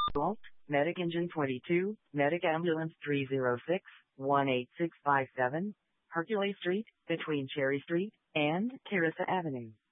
Call Medic Engine 22, Medic Ambulance 306-18657, Hercules Street, between Cherry Street and Carissa Avenue.